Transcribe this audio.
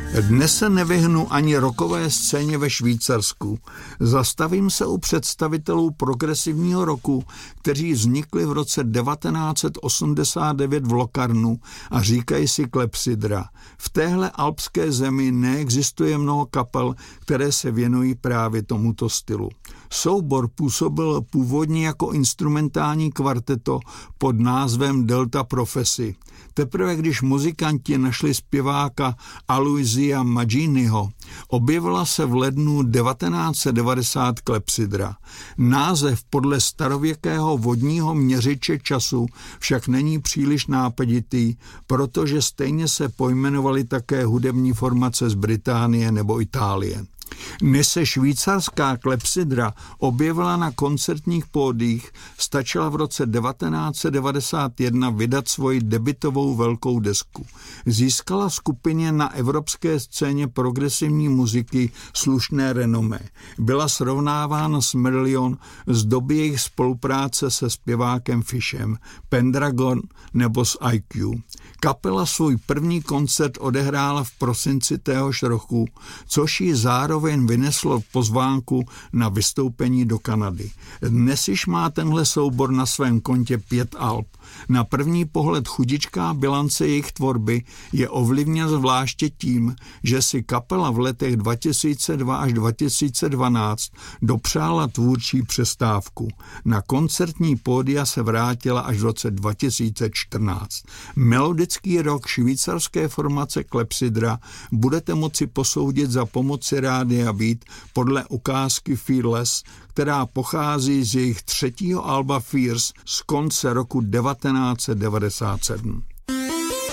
Dnes se nevyhnu ani rockové scéně ve Švýcarsku. Zastavím se u představitelů progresivního rocku, kteří vznikli v roce 1989 v Locarnu a říkají si klepsydra. V téhle alpské zemi neexistuje mnoho kapel, které se věnují právě tomuto stylu. Soubor působil původně jako instrumentální kvarteto pod názvem Delta Prophecy. Teprve když muzikanti našli zpěváka Aloisia Maginiho, objevila se v lednu 1990 klepsydra. Název podle starověkého vodního měřiče času však není příliš nápaditý, protože stejně se pojmenovaly také hudební formace z Británie nebo Itálie. Než se švýcarská klepsydra objevila na koncertních pódiích, stačila v roce 1991 vydat svoji debutovou velkou desku. Získala skupině na evropské scéně progresivní muziky slušné renomé. Byla srovnávána s Marillion z doby jejich spolupráce se zpěvákem Fishem, Pendragon nebo s IQ. Kapela svůj první koncert odehrála v prosinci téhož roku, což ji zároveň vyneslo pozvánku na vystoupení do Kanady. Dnes již má tenhle soubor na svém kontě 5 alb. Na první pohled chudičká bilance jejich tvorby je ovlivněna zvláště tím, že si kapela v letech 2002 až 2012 dopřála tvůrčí přestávku. Na koncertní pódia se vrátila až v roce 2014. Melodický rock švýcarské formace klepsydra budete moci posoudit za pomoci Rádia Beat podle ukázky Fearless, která pochází z jejich třetího alba Fierce z konce roku 1997.